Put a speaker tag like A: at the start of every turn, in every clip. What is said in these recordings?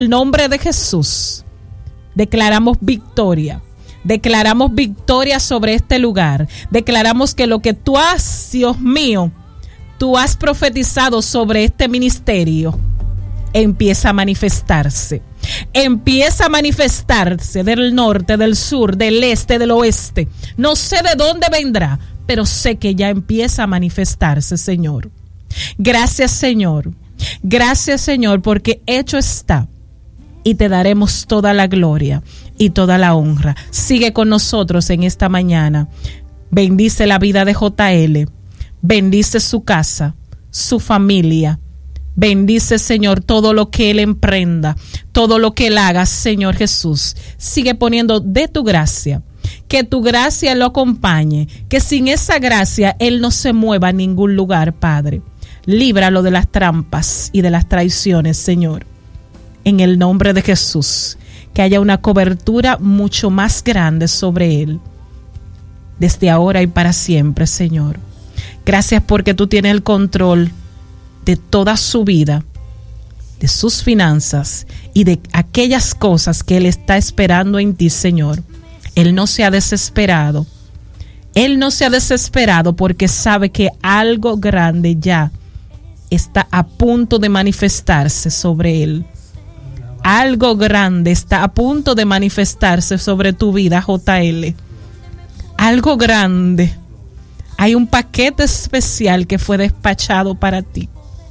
A: el nombre de Jesús, declaramos victoria. Declaramos victoria sobre este lugar. Declaramos que lo que tú has, Dios mío, tú has profetizado sobre este ministerio, empieza a manifestarse. Empieza a manifestarse del norte, del sur, del este, del oeste. No sé de dónde vendrá, pero sé que ya empieza a manifestarse, Señor. Gracias, Señor. Gracias, Señor, porque hecho está. Y te daremos toda la gloria y toda la honra. Sigue con nosotros en esta mañana. Bendice la vida de JL. Bendice su casa, su familia. Bendice, Señor, todo lo que Él emprenda, todo lo que Él haga, Señor Jesús. Sigue poniendo de tu gracia. Que tu gracia lo acompañe. Que sin esa gracia Él no se mueva a ningún lugar, Padre. Líbralo de las trampas y de las traiciones, Señor. En el nombre de Jesús, que haya una cobertura mucho más grande sobre Él, desde ahora y para siempre, Señor. Gracias porque tú tienes el control de toda su vida, de sus finanzas y de aquellas cosas que Él está esperando en ti, Señor. Él no se ha desesperado. Él no se ha desesperado porque sabe que algo grande ya está a punto de manifestarse sobre Él. Algo grande está a punto de manifestarse sobre tu vida, JL. Algo grande. Hay un paquete especial que fue despachado para ti.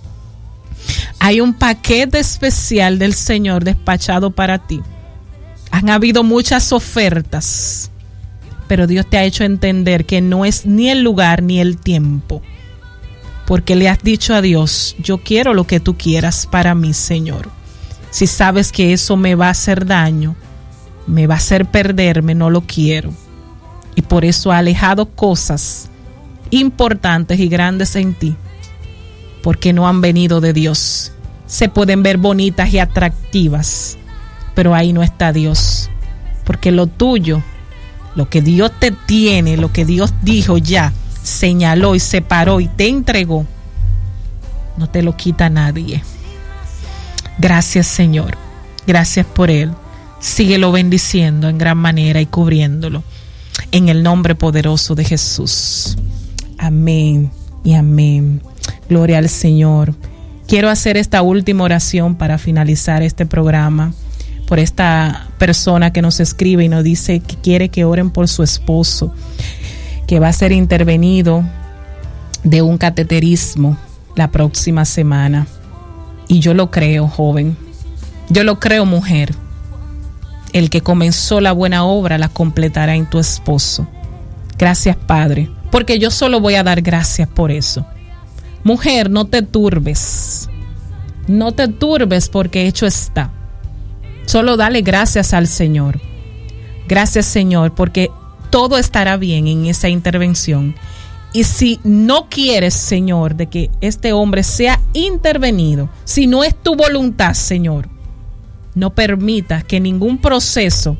A: Hay un paquete especial del Señor despachado para ti. Han habido muchas ofertas, pero Dios te ha hecho entender que no es ni el lugar ni el tiempo. Porque le has dicho a Dios, yo quiero lo que tú quieras para mí, Señor. Si sabes que eso me va a hacer daño, me va a hacer perderme, no lo quiero. Y por eso ha alejado cosas importantes y grandes en ti, porque no han venido de Dios. Se pueden ver bonitas y atractivas, pero ahí no está Dios. Porque lo tuyo, lo que Dios te tiene, lo que Dios dijo ya, señaló y separó y te entregó, no te lo quita nadie. Gracias, Señor. Gracias por Él. Síguelo bendiciendo en gran manera y cubriéndolo. En el nombre poderoso de Jesús. Amén y amén. Gloria al Señor. Quiero hacer esta última oración para finalizar este programa. Por esta persona que nos escribe y nos dice que quiere que oren por su esposo, que va a ser intervenido de un cateterismo la próxima semana. Y yo lo creo, joven. Yo lo creo, mujer. El que comenzó la buena obra la completará en tu esposo. Gracias, Padre, porque yo solo voy a dar gracias por eso. Mujer, no te turbes. No te turbes porque hecho está. Solo dale gracias al Señor. Gracias, Señor, porque todo estará bien en esa intervención. Y si no quieres, Señor, de que este hombre sea intervenido, si no es tu voluntad, Señor, no permitas que ningún proceso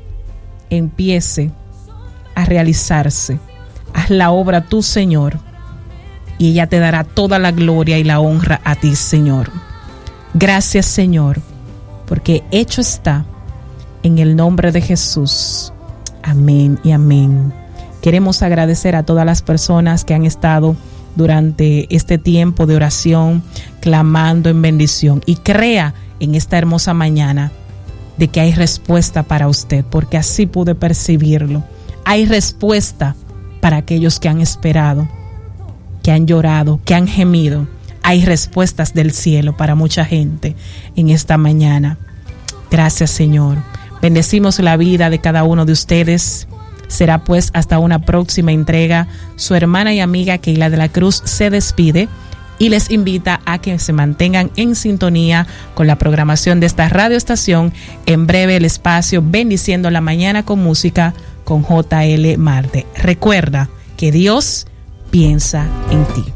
A: empiece a realizarse. Haz la obra tú, Señor, y ella te dará toda la gloria y la honra a ti, Señor. Gracias, Señor, porque hecho está en el nombre de Jesús. Amén y amén. Queremos agradecer a todas las personas que han estado durante este tiempo de oración, clamando en bendición. Y crea en esta hermosa mañana de que hay respuesta para usted, porque así pude percibirlo. Hay respuesta para aquellos que han esperado, que han llorado, que han gemido. Hay respuestas del cielo para mucha gente en esta mañana. Gracias, Señor. Bendecimos la vida de cada uno de ustedes. Será pues hasta una próxima entrega. Su hermana y amiga Keila de la Cruz se despide y les invita a que se mantengan en sintonía con la programación de esta radioestación. En breve el espacio Bendiciendo la Mañana con Música con JL Marte. Recuerda que Dios piensa en ti.